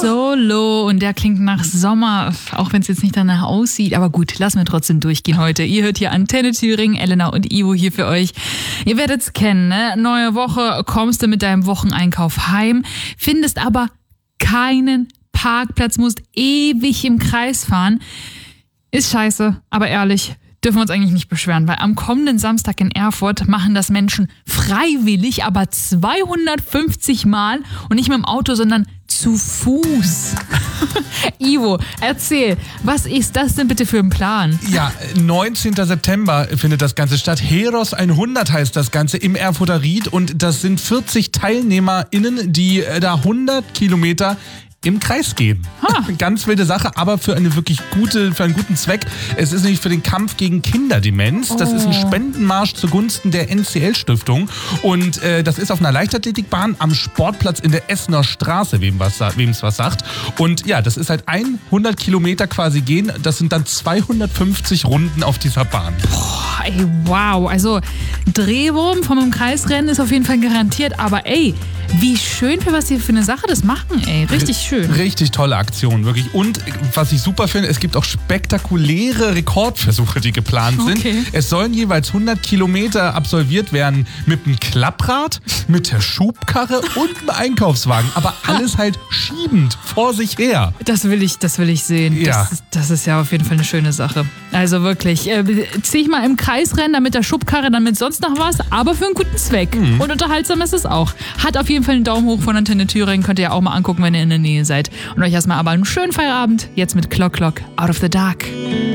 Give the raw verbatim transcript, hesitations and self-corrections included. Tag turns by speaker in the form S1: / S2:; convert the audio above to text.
S1: Solo. Und der klingt nach Sommer, auch wenn es jetzt nicht danach aussieht. Aber gut, lassen wir trotzdem durchgehen heute. Ihr hört hier Antenne Thüringen, Elena und Ivo hier für euch. Ihr werdet es kennen, ne? Neue Woche, kommst du mit deinem Wocheneinkauf heim, findest aber keinen Parkplatz, musst ewig im Kreis fahren. Ist scheiße, aber ehrlich, dürfen wir uns eigentlich nicht beschweren, weil am kommenden Samstag in Erfurt machen das Menschen freiwillig, aber zweihundertfünfzig Mal und nicht mit dem Auto, sondern zu Fuß. Ivo, erzähl, was ist das denn bitte für ein Plan?
S2: Ja, neunzehnten September findet das Ganze statt. Heros hundert heißt das Ganze im Erfurter Ried und das sind vierzig TeilnehmerInnen, die da hundert Kilometer im Kreis gehen. Ha. Ganz wilde Sache, aber für eine wirklich gute, für einen guten Zweck. Es ist nämlich für den Kampf gegen Kinderdemenz. Oh. Das ist ein Spendenmarsch zugunsten der N C L-Stiftung. Und äh, das ist auf einer Leichtathletikbahn am Sportplatz in der Essener Straße, wem es was sagt. Und ja, das ist halt hundert Kilometer quasi gehen. Das sind dann zweihundertfünfzig Runden auf dieser Bahn.
S1: Boah, ey, wow. Also Drehwurm vom im Kreisrennen ist auf jeden Fall garantiert. Aber ey, wie schön, für was sie für eine Sache das machen, ey. Richtig schön.
S2: Richtig tolle Aktion, wirklich. Und was ich super finde, es gibt auch spektakuläre Rekordversuche, die geplant sind.
S1: Okay.
S2: Es sollen jeweils hundert Kilometer absolviert werden mit einem Klapprad, mit der Schubkarre und einem Einkaufswagen. Aber alles halt schiebend vor sich her.
S1: Das will ich, das will ich sehen.
S2: Ja.
S1: Das, ist, das ist ja auf jeden Fall eine schöne Sache. Also wirklich, äh, zieh ich mal im Kreis rennen, dann mit der Schubkarre, dann mit sonst noch was, aber für einen guten Zweck. Mhm. Und unterhaltsam ist es auch. Hat auf jeden Fall einen Daumen hoch von Antenne Thüringen. Könnt ihr ja auch mal angucken, wenn ihr in der Nähe seid. Und euch erstmal aber einen schönen Feierabend. Jetzt mit Clock Clock Out of the Dark.